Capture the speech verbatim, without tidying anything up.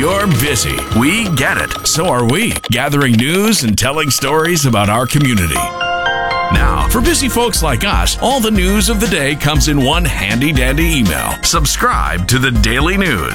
You're busy. We get it. So are we. Gathering news and telling stories about our community. Now, for busy folks like us, all the news of the day comes in one handy-dandy email. Subscribe to the Daily News.